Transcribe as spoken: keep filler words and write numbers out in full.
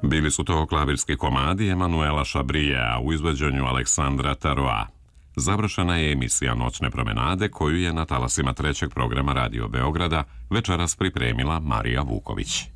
Bili su to klavirski komadi Emanuela Šabrijea u izvođenju Aleksandra Taroa. Završena je emisija Noćne promenade koju je na talasima trećeg programa Radio Beograda večeras pripremila Marija Vuković.